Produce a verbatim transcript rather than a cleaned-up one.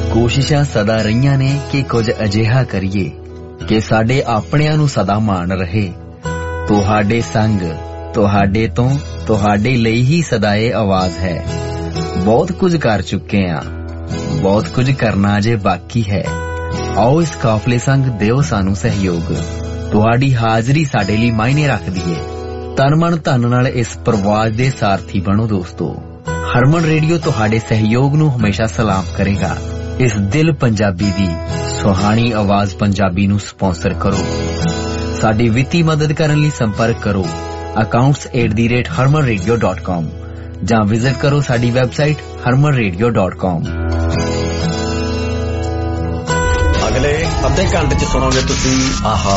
ਕੋਸ਼ਿਸ਼ਾਂ ਸਦਾ ਰਹੀਆਂ ਨੇ ਕਿ ਕੁਝ ਅਜਿਹਾ ਕਰੀਏ ਕਿ ਸਾਡੇ ਆਪਣਿਆਂ ਨੂੰ ਸਦਾ ਮਾਣ ਰਹੇ। ਤੁਹਾਡੇ ਸੰਗ, ਤੁਹਾਡੇ ਤੋਂ, ਤੁਹਾਡੇ ਲਈ ਹੀ ਸਦਾ ਇਹ ਆਵਾਜ਼ ਹੈ। ਬਹੁਤ ਕੁਝ ਕਰ ਚੁੱਕੇ ਆ, ਬਹੁਤ ਕੁਝ ਕਰਨਾ ਅਜੇ ਬਾਕੀ ਹੈ। ਆਓ ਇਸ ਕਾਫਲੇ ਸੰਗ ਦਿਓ ਸਾਨੂੰ ਸਹਿਯੋਗ। ਤੁਹਾਡੀ ਹਾਜ਼ਰੀ ਸਾਡੇ ਲਈ ਮਾਇਨੇ ਰੱਖਦੀ ਹੈ। ਤਨ ਮਨ ਧਨ ਨਾਲ ਇਸ ਪ੍ਰਵਾਸ ਦੇ ਸਾਰਥੀ ਬਣੋ ਦੋਸਤੋ। ਹਰਮਨ ਰੇਡੀਓ ਤੁਹਾਡੇ ਸਹਿਯੋਗ ਨੂੰ ਹਮੇਸ਼ਾ ਸਲਾਮ ਕਰੇਗਾ। ਇਸ ਦਿਲ ਪੰਜਾਬੀ ਦੀ ਸੁਹਾਣੀ ਆਵਾਜ਼ ਪੰਜਾਬੀ ਨੂੰ ਸਪਾਂਸਰ ਕਰੋ। ਸਾਡੀ ਵਿੱਤੀ ਮਦਦ ਕਰਨ ਲਈ ਸੰਪਰਕ ਕਰੋ accounts at the rate Harman radio dot com ਜਾਂ ਵਿਜ਼ਿਟ ਕਰੋ ਸਾਡੀ ਵੈਬਸਾਈਟ ਹਰਮਨ ਰੇਡੀਓ ਡਾਟ ਕਾਮ। ਅਗਲੇ ਅੱਧੇ ਘੰਟੇ ਚ ਸੁਣੋਗੇ ਤੁਸੀਂ ਆਹਾ